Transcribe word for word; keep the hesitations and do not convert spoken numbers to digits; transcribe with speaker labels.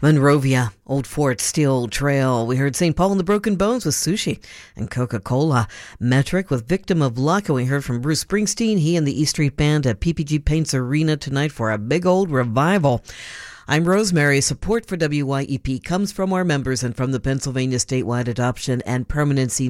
Speaker 1: Monrovia, Old Fort, Steel Trail. We heard Saint Paul and the Broken Bones with Sushi and Coca-Cola. Metric with Victim of Luck. And we heard from Bruce Springsteen, he and the E Street Band at P P G Paints Arena tonight for a big old revival. I'm Rosemary. Support for W Y E P comes from our members and from the Pennsylvania Statewide Adoption and Permanency